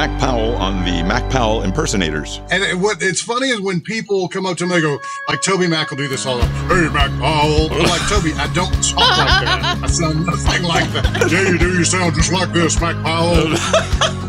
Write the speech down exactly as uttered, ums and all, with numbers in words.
Mac Powell on the Mac Powell Impersonators. And it, what it's funny is when people come up to me and go, like Toby Mac will do this all the time. Hey, Mac Powell. They're like, Toby, I don't talk like that. I sound nothing like that. Yeah, you do. You sound just like this, Mac Powell.